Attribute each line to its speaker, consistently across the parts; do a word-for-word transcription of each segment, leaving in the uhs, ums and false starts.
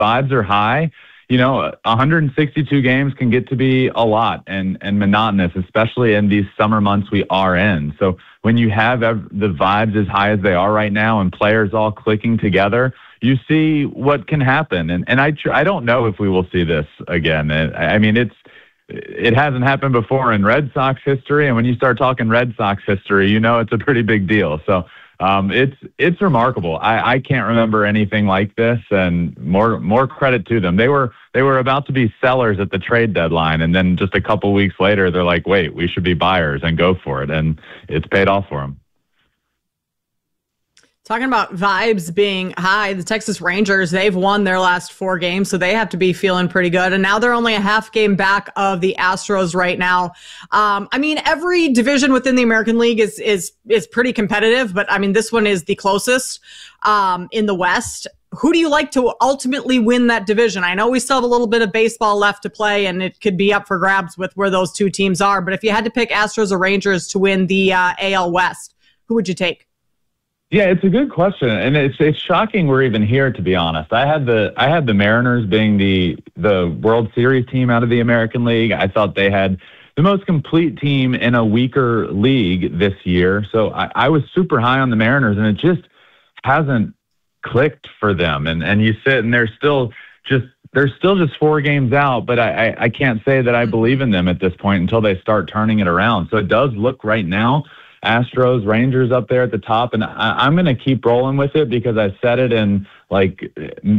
Speaker 1: vibes are high, you know, one hundred sixty-two games can get to be a lot and, and monotonous, especially in these summer months we are in. So when you have ev- the vibes as high as they are right now and players all clicking together, you see what can happen. And and I tr- I don't know if we will see this again. I, I mean, it's it hasn't happened before in Red Sox history, and when you start talking Red Sox history, you know it's a pretty big deal. So um, it's it's remarkable. I, I can't remember anything like this, and more more credit to them. They were they were about to be sellers at the trade deadline, and then just a couple weeks later, they're like, "Wait, we should be buyers and go for it," and it's paid off for them.
Speaker 2: Talking about vibes being high, the Texas Rangers, they've won their last four games, so they have to be feeling pretty good. And now they're only a half game back of the Astros right now. Um, I mean, every division within the American League is is is pretty competitive, but I mean, this one is the closest um, in the West. Who do you like to ultimately win that division? I know we still have a little bit of baseball left to play, and it could be up for grabs with where those two teams are. But if you had to pick Astros or Rangers to win the uh, A L West, who would you take?
Speaker 1: Yeah, it's a good question, and it's it's shocking we're even here, to be honest. I had the I had the Mariners being the the World Series team out of the American League. I thought they had the most complete team in a weaker league this year, so I, I was super high on the Mariners, and it just hasn't clicked for them. And and you sit and they're still just they're still just four games out, but I, I I can't say that I believe in them at this point until they start turning it around. So it does look right now, Astros, Rangers up there at the top, and I, I'm going to keep rolling with it because I said it in like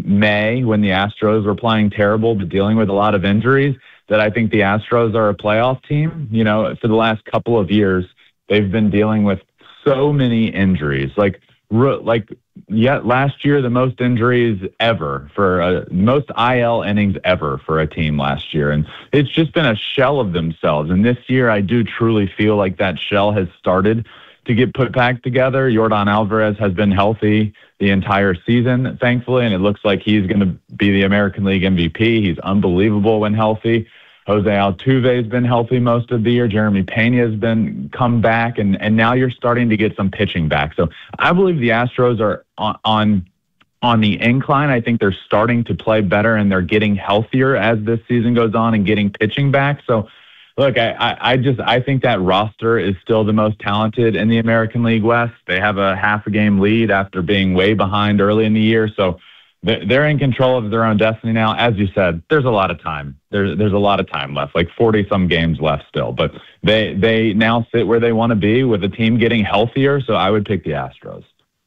Speaker 1: May when the Astros were playing terrible but dealing with a lot of injuries, that I think the Astros are a playoff team. You know, for the last couple of years, they've been dealing with so many injuries. Like, like yeah, last year, the most injuries ever for uh, most I L innings ever for a team last year. And it's just been a shell of themselves. And this year, I do truly feel like that shell has started to get put back together. Yordan Alvarez has been healthy the entire season, thankfully, and it looks like he's going to be the American League M V P. He's unbelievable when healthy. Jose Altuve has been healthy most of the year. Jeremy Pena has been come back, and, and now you're starting to get some pitching back. So I believe the Astros are on, on on the incline. I think they're starting to play better, and they're getting healthier as this season goes on and getting pitching back. So, look, I, I, I just I think that roster is still the most talented in the American League West. They have a half a game lead after being way behind early in the year. So they're in control of their own destiny now. As you said, there's a lot of time. There's there's a lot of time left, like forty some games left still. But they they now sit where they want to be with the team getting healthier. So I would pick the Astros.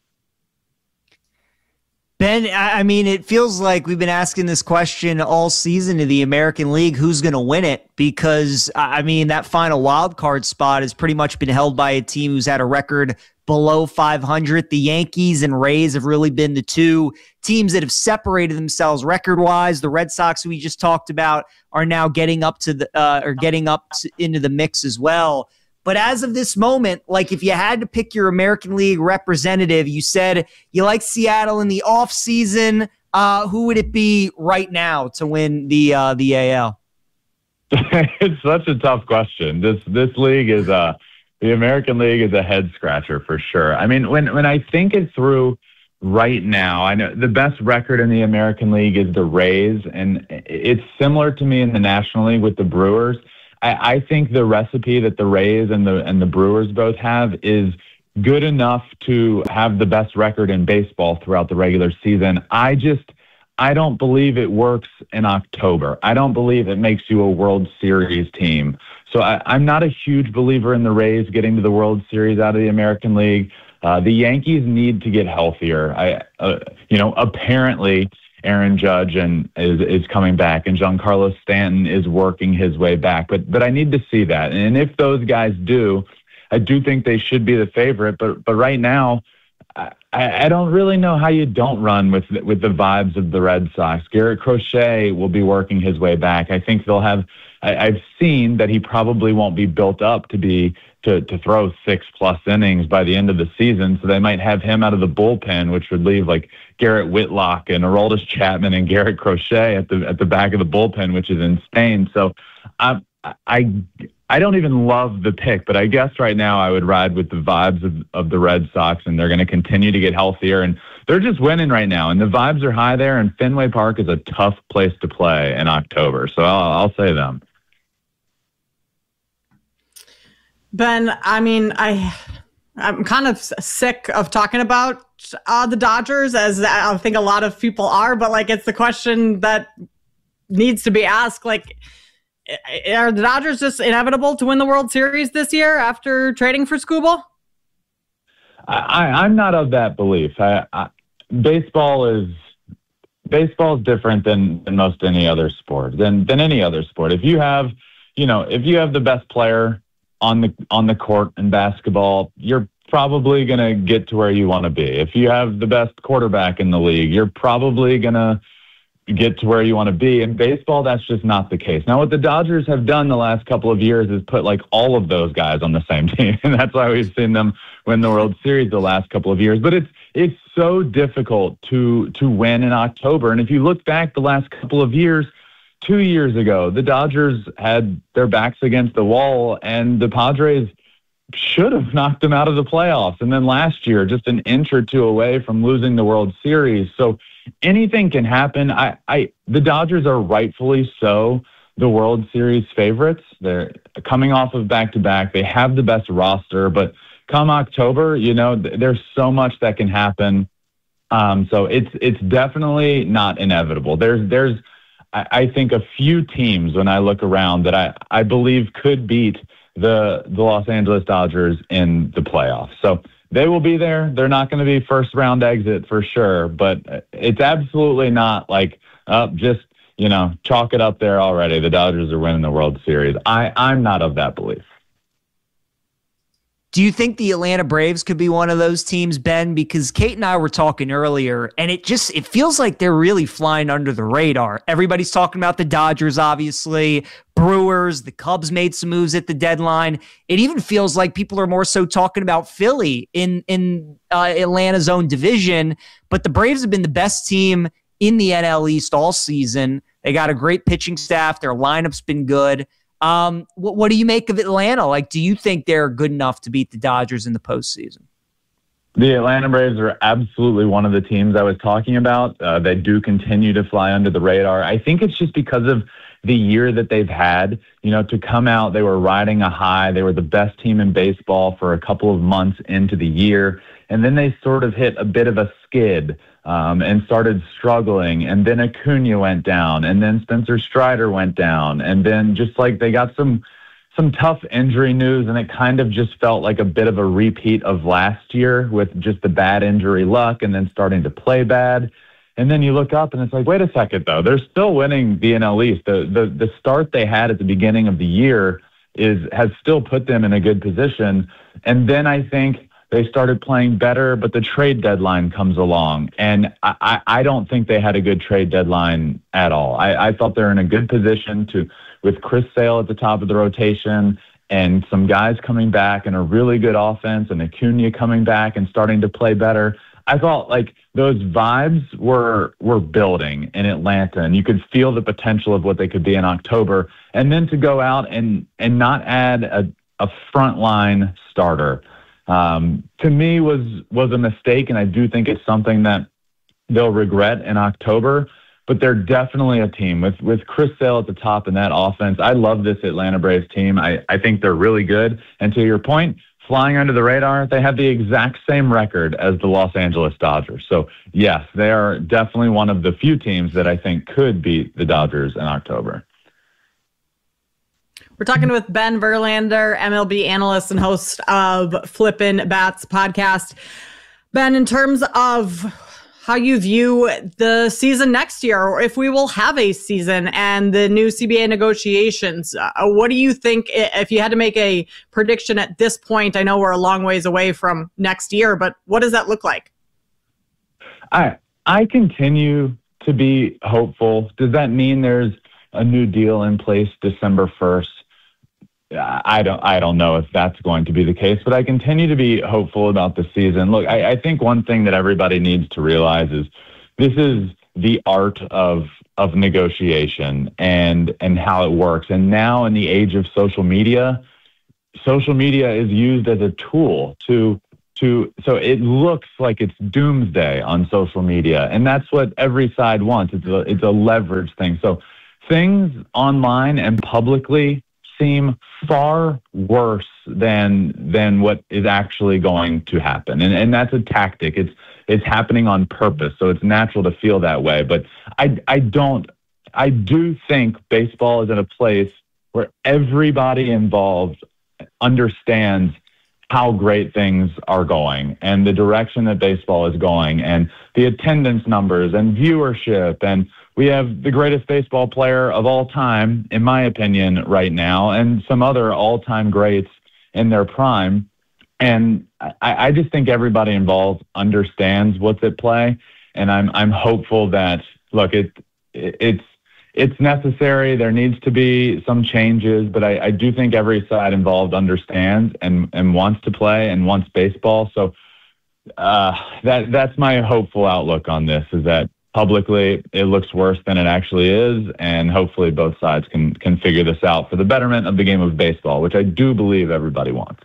Speaker 3: Ben, I mean, it feels like we've been asking this question all season to the American League, who's going to win it? Because, I mean, that final wild card spot has pretty much been held by a team who's had a record below five hundred. The Yankees and Rays have really been the two teams that have separated themselves record-wise. The Red Sox, who we just talked about, are now getting up to the uh, or getting up to, into the mix as well. But as of this moment, like if you had to pick your American League representative, you said you like Seattle in the offseason. Uh, who would it be right now to win the uh, the A L?
Speaker 1: It's such a tough question. This this league is a the American League is a head scratcher for sure. I mean, when when I think it through right now, I know the best record in the American League is the Rays, and it's similar to me in the National League with the Brewers. I, I think the recipe that the Rays and the and the Brewers both have is good enough to have the best record in baseball throughout the regular season. I just I don't believe it works in October. I don't believe it makes you a World Series team. So I, I'm not a huge believer in the Rays getting to the World Series out of the American League. Uh, the Yankees need to get healthier. I, uh, you know, apparently Aaron Judge and is is coming back, and Giancarlo Stanton is working his way back. But but I need to see that. And if those guys do, I do think they should be the favorite. But but right now, I, I don't really know how you don't run with with the vibes of the Red Sox. Garrett Crochet will be working his way back. I think they'll have. I, I've seen that he probably won't be built up to be to to throw six plus innings by the end of the season. So they might have him out of the bullpen, which would leave like Garrett Whitlock and Aroldis Chapman and Garrett Crochet at the at the back of the bullpen, which is insane. So I I I don't even love the pick, but I guess right now I would ride with the vibes of, of the Red Sox, and they're going to continue to get healthier. And they're just winning right now, and the vibes are high there, and Fenway Park is a tough place to play in October. So I'll, I'll say them.
Speaker 2: Ben, I mean, I, I'm kind of sick of talking about uh, the Dodgers, as I think a lot of people are, but like, it's the question that needs to be asked. Like, are the Dodgers just inevitable to win the World Series this year after trading for Skubal?
Speaker 1: I, I'm not of that belief. I, I, baseball is baseball is different than, than most any other sport, than than any other sport. If you have, you know, if you have the best player on the on the court in basketball, you're probably going to get to where you want to be. If you have the best quarterback in the league, you're probably going to get to where you want to be. In baseball, that's just not the case. Now, what the Dodgers have done the last couple of years is put like all of those guys on the same team, and that's why we've seen them win the World Series the last couple of years. But it's it's so difficult to to win in October. And if you look back the last couple of years, two years ago, the Dodgers had their backs against the wall, and the Padres should have knocked them out of the playoffs. And then last year, just an inch or two away from losing the World Series. So anything can happen. I, I, the Dodgers are rightfully so the World Series favorites. They're coming off of back-to-back. They have the best roster, but come October, you know, th- there's so much that can happen. Um, so it's it's definitely not inevitable. There's there's I, I think a few teams when I look around that I, I believe could beat the the Los Angeles Dodgers in the playoffs. So they will be there. They're not going to be first round exit for sure, but it's absolutely not like uh, just, you know, chalk it up there already. The Dodgers are winning the World Series. I, I'm not of that belief.
Speaker 3: Do you think the Atlanta Braves could be one of those teams, Ben? Because Kate and I were talking earlier, and it just it feels like they're really flying under the radar. Everybody's talking about the Dodgers, obviously, Brewers, the Cubs made some moves at the deadline. It even feels like people are more so talking about Philly in in uh, Atlanta's own division. But the Braves have been the best team in the N L East all season. They got a great pitching staff. Their lineup's been good. Um, what, what do you make of Atlanta? Like, do you think they're good enough to beat the Dodgers in the postseason?
Speaker 1: The Atlanta Braves are absolutely one of the teams I was talking about. Uh, they do continue to fly under the radar. I think it's just because of the year that they've had. You know, to come out, they were riding a high. They were the best team in baseball for a couple of months into the year. And then they sort of hit a bit of a skid um, and started struggling. And then Acuna went down. And then Spencer Strider went down. And then just like they got some some tough injury news, and it kind of just felt like a bit of a repeat of last year with just the bad injury luck and then starting to play bad. And then you look up and it's like, wait a second, though. They're still winning the N L East. The, the, the start they had at the beginning of the year is has still put them in a good position. And then I think they started playing better, but the trade deadline comes along. And I, I don't think they had a good trade deadline at all. I, I thought they're in a good position to, with Chris Sale at the top of the rotation and some guys coming back and a really good offense and Acuna coming back and starting to play better. I thought like those vibes were were building in Atlanta, and you could feel the potential of what they could be in October. And then to go out and and not add a, a frontline starter, um, to me was was a mistake, and I do think it's something that they'll regret in October. But they're definitely a team with with Chris Sale at the top in that offense. I love this Atlanta Braves team. I, I think they're really good. And to your point, flying under the radar, they have the exact same record as the Los Angeles Dodgers. So, yes, they are definitely one of the few teams that I think could beat the Dodgers in October.
Speaker 2: We're talking with Ben Verlander, M L B analyst and host of Flippin' Bats podcast. Ben, in terms of how you view the season next year, or if we will have a season and the new C B A negotiations, uh, what do you think, if you had to make a prediction at this point? I know we're a long ways away from next year, but what does that look like?
Speaker 1: I I continue to be hopeful. Does that mean there's a new deal in place December first? I don't I don't know if that's going to be the case, but I continue to be hopeful about the season. Look, I, I think one thing that everybody needs to realize is this is the art of of negotiation and and how it works. And now in the age of social media, social media is used as a tool to to, so it looks like it's doomsday on social media. And that's what every side wants. It's a, it's a leverage thing. So things online and publicly seem far worse than than what is actually going to happen. And and that's a tactic. It's it's happening on purpose. So it's natural to feel that way. But I I don't I do think baseball is in a place where everybody involved understands how great things are going and the direction that baseball is going and the attendance numbers and viewership. And we have the greatest baseball player of all time, in my opinion, right now, and some other all-time greats in their prime. And I, I just think everybody involved understands what's at play. And I'm I'm hopeful that, look, it, it it's it's necessary. There needs to be some changes, but I, I do think every side involved understands and, and wants to play and wants baseball. So uh, that that's my hopeful outlook on this, is that publicly it looks worse than it actually is, and hopefully both sides can can figure this out for the betterment of the game of baseball, which I do believe everybody wants.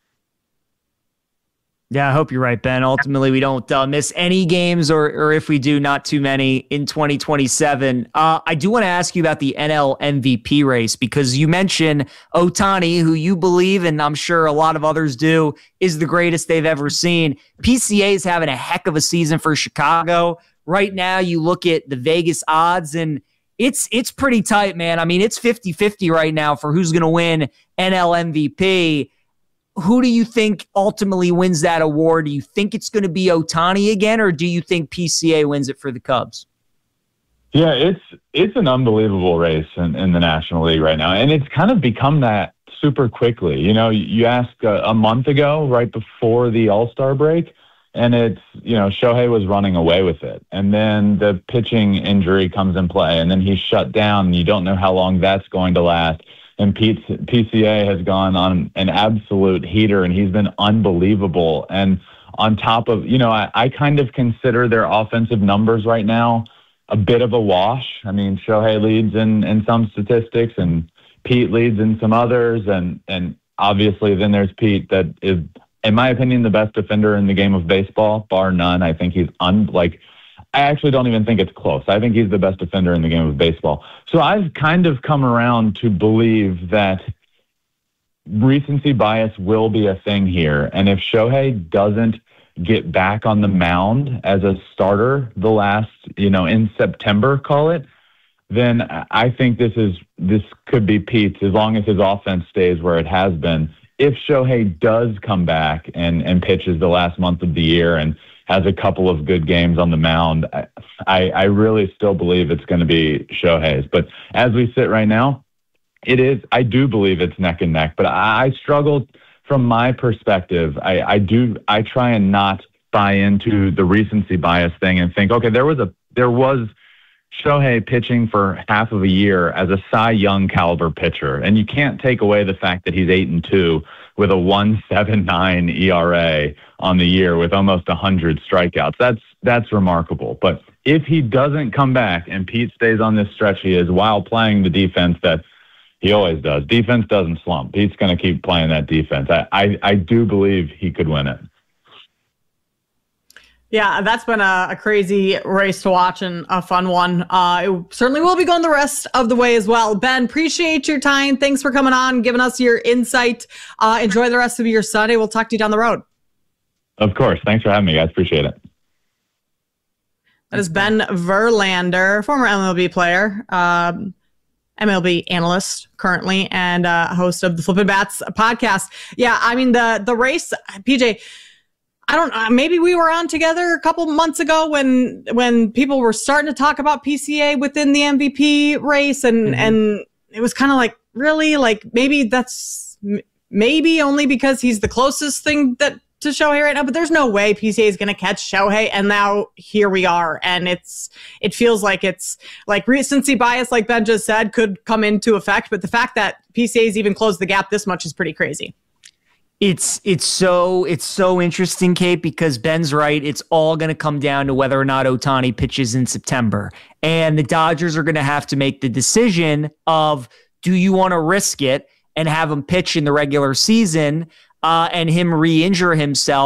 Speaker 3: Yeah, I hope you're right, Ben. Ultimately, we don't uh, miss any games, or or if we do, not too many in twenty twenty-seven. Uh, I do want to ask you about the N L M V P race, because you mentioned Ohtani, who you believe, and I'm sure a lot of others do, is the greatest they've ever seen. P C A is having a heck of a season for Chicago. Right now, you look at the Vegas odds, and it's it's pretty tight, man. I mean, it's fifty-fifty right now for who's going to win N L M V P. Who do you think ultimately wins that award? Do you think it's going to be Ohtani again, or do you think P C A wins it for the Cubs?
Speaker 1: Yeah, it's it's an unbelievable race in, in the National League right now, and it's kind of become that super quickly. You know, you asked a, a month ago, right before the All-Star break, and it's, you know, Shohei was running away with it. And then the pitching injury comes in play, and then he's shut down, and you don't know how long that's going to last. And P C A has gone on an absolute heater, and he's been unbelievable. And on top of, you know, I, I kind of consider their offensive numbers right now a bit of a wash. I mean, Shohei leads in, in some statistics, and Pete leads in some others. And, and obviously then there's Pete, that is, in my opinion, the best defender in the game of baseball, bar none. I think he's un like, I actually don't even think it's close. I think he's the best defender in the game of baseball. So I've kind of come around to believe that recency bias will be a thing here. And if Shohei doesn't get back on the mound as a starter the last, you know, in September, call it, then I think this is this could be Pete's, as long as his offense stays where it has been. If Shohei does come back and, and pitches the last month of the year and has a couple of good games on the mound, I, I, I really still believe it's going to be Shohei's. But as we sit right now, it is, I do believe it's neck and neck. But I, I struggle from my perspective. I, I do, I try and not buy into the recency bias thing and think, okay, there was a, there was Shohei pitching for half of a year as a Cy Young caliber pitcher. And you can't take away the fact that he's eight and two with a one seventy-nine E R A on the year with almost one hundred strikeouts. That's that's remarkable. But if he doesn't come back and Pete stays on this stretch he is, while playing the defense that he always does, defense doesn't slump. Pete's going to keep playing that defense. I, I, I do believe he could win it.
Speaker 2: Yeah, that's been a, a crazy race to watch and a fun one. Uh, it certainly will be going the rest of the way as well. Ben, appreciate your time. Thanks for coming on, giving us your insight. Uh, enjoy the rest of your Sunday. We'll talk to you down the road.
Speaker 1: Of course. Thanks for having me, guys. Appreciate it.
Speaker 2: That is Ben Verlander, former M L B player, um, M L B analyst currently, and uh, host of the Flippin' Bats podcast. Yeah, I mean, the the race, P J, I don't know, maybe we were on together a couple months ago when when people were starting to talk about P C A within the M V P race, and, mm-hmm. and it was kind of like, really? Like, maybe that's maybe only because he's the closest thing that to Shohei right now, but there's no way P C A is going to catch Shohei, and now here we are, and it's it feels like it's like recency bias, like Ben just said, could come into effect, but the fact that P C A's even closed the gap this much is pretty crazy.
Speaker 3: It's it's so it's so interesting, Kate, because Ben's right. It's all going to come down to whether or not Ohtani pitches in September. And the Dodgers are going to have to make the decision of, do you want to risk it and have him pitch in the regular season uh, and him re-injure himself,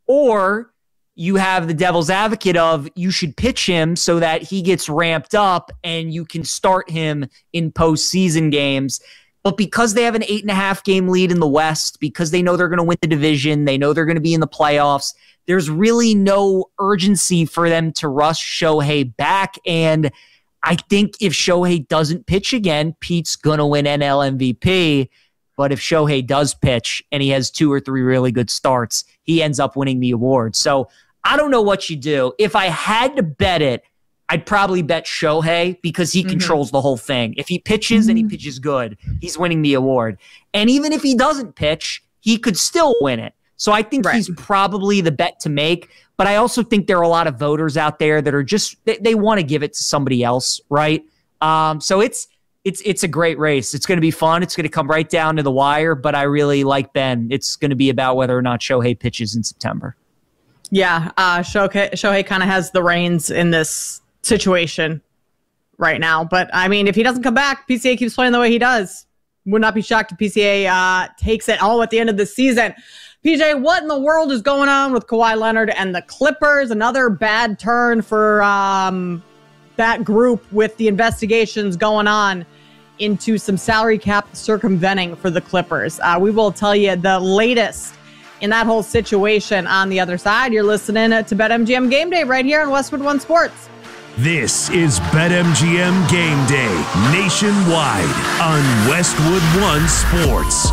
Speaker 3: Or you have the devil's advocate of you should pitch him so that he gets ramped up and you can start him in postseason games. But because they have an eight and a half game lead in the West, because they know they're going to win the division, they know they're going to be in the playoffs, there's really no urgency for them to rush Shohei back. And I think if Shohei doesn't pitch again, Pete's going to win N L M V P. But if Shohei does pitch and he has two or three really good starts, he ends up winning the award. So I don't know what you do. If I had to bet it, I'd probably bet Shohei because he mm-hmm. controls the whole thing. If he pitches mm-hmm. and he pitches good, he's winning the award. And even if he doesn't pitch, he could still win it. So I think right. he's probably the bet to make. But I also think there are a lot of voters out there that are just, they, they want to give it to somebody else, right? Um, so it's, It's it's a great race. It's going to be fun. It's going to come right down to the wire, but I really like Ben. It's going to be about whether or not Shohei pitches in September.
Speaker 2: Yeah, uh, Shohei, Shohei kind of has the reins in this situation right now. But, I mean, if he doesn't come back, P C A keeps playing the way he does. Would not be shocked if P C A uh, takes it all at the end of the season. P J, what in the world is going on with Kawhi Leonard and the Clippers? Another bad turn for um, that group with the investigations going on into some salary cap circumventing for the Clippers. Uh, we will tell you the latest in that whole situation on the other side. You're listening to BetMGM Game Day right here on Westwood One Sports.
Speaker 4: This is BetMGM Game Day nationwide on Westwood One Sports.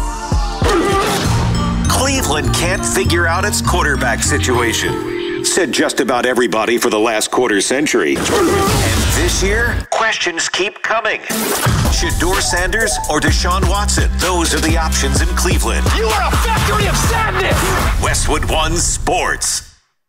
Speaker 5: Cleveland can't figure out its quarterback situation. Said just about everybody for the last quarter century. And this year, questions keep coming. Shedeur Sanders or Deshaun Watson? Those are the options in Cleveland.
Speaker 6: You are a factory of sadness!
Speaker 5: Westwood One Sports.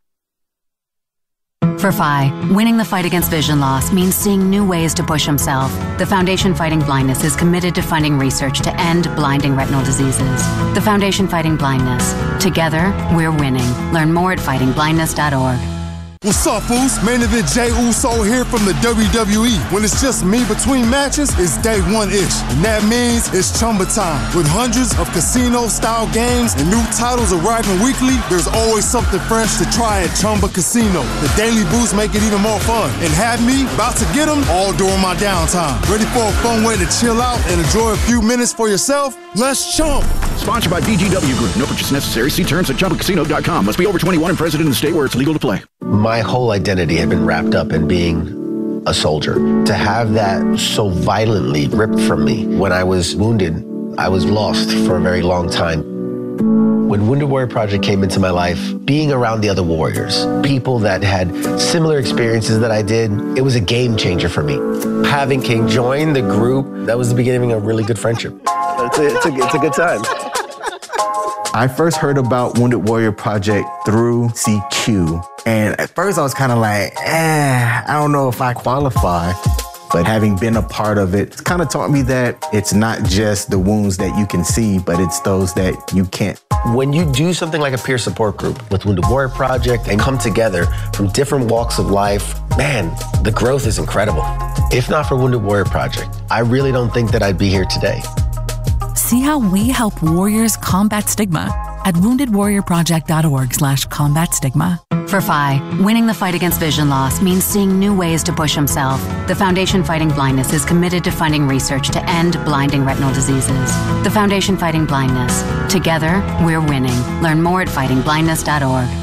Speaker 7: For Phi, winning the fight against vision loss means seeing new ways to push himself. The Foundation Fighting Blindness is committed to funding research to end blinding retinal diseases. The Foundation Fighting Blindness. Together, we're winning. Learn more at fighting blindness dot org.
Speaker 8: What's up, fools? Main event Jey Uso here from the W W E. When it's just me between matches, it's day one-ish. And that means it's Chumba time. With hundreds of casino-style games and new titles arriving weekly, there's always something fresh to try at Chumba Casino. The daily boosts make it even more fun. And have me about to get them all during my downtime. Ready for a fun way to chill out and enjoy a few minutes for yourself? Let's chump.
Speaker 9: Sponsored by B G W Group. No purchase necessary. See terms at chumba casino dot com. Must be over twenty-one and present in the state where it's legal to play.
Speaker 10: My whole identity had been wrapped up in being a soldier. To have that so violently ripped from me when I was wounded, I was lost for a very long time. When Wounded Warrior Project came into my life, being around the other warriors, people that had similar experiences that I did, it was a game changer for me. Having King join the group, that was the beginning of a really good friendship. It's a, it's a, it's a good time.
Speaker 11: I first heard about Wounded Warrior Project through C Q. And at first I was kind of like, eh, I don't know if I qualify. But having been a part of it, it's kind of taught me that it's not just the wounds that you can see, but it's those that you can't.
Speaker 10: When you do something like a peer support group with Wounded Warrior Project and come together from different walks of life, man, the growth is incredible. If not for Wounded Warrior Project, I really don't think that I'd be here today.
Speaker 12: See how we help warriors combat stigma at wounded warrior project dot org slash combat stigma.
Speaker 7: For Phi, winning the fight against vision loss means seeing new ways to push himself. The Foundation Fighting Blindness is committed to funding research to end blinding retinal diseases. The Foundation Fighting Blindness. Together, we're winning. Learn more at fighting blindness dot org.